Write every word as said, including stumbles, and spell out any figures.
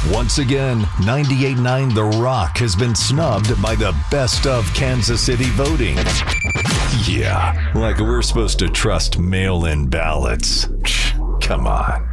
Once again, ninety-eight point nine The Rock has been snubbed by the Best of Kansas City voting. Yeah, like we're supposed to trust mail-in ballots. Come on.